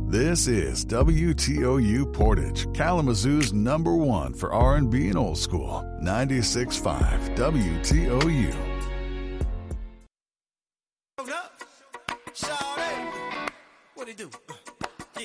This is WTOU Portage, Kalamazoo's #1 for R&B and old school. 96.5 WTOU. Shout out. What it do?